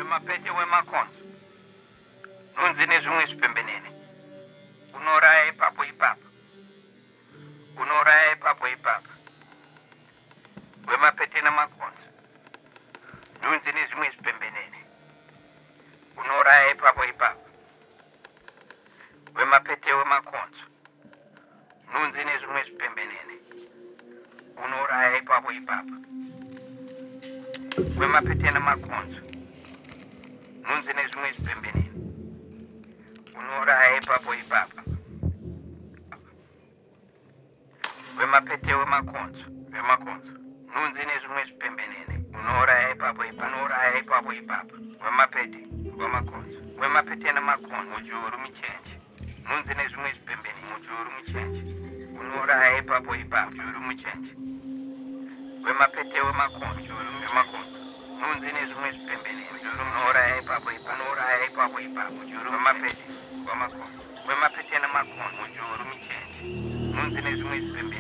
wemapete wemakonzo nunzi nezvimwe zvipembenene unoraya ipapo ipapo unoraya ipapo ipapo wemapete nemakonzo nunzi nezvimwe zvipembenene unoraya ipapo ipapo wemapete wemakonzo nunzi nezvimwe zvipembenene unoraya ipapo ipapo wemapete nemakonzo nunzi nezvimwe zvipembenene unoraya ipapo ipapo wemapete wemakonzo nunzi nezvimwe zvipembenene unoraya ipapo ipapo unoraya ipapo ipapo wemapete wemakonzo wemapete nemakonzo mujuru michenje nunzi nezvimwe zvipembenene mujuru michenje unoraya ipapo ipapo mujuru michenje wemapete wemakonzo nunzi nezvimwe zvipembenene mujuru unoraya ipapo ipapo unoraya ipapo ipapo mujuru wemapete wemakonzo wemapete nemakonzo mujuru michenje nunzi nezvimwe zvipembenene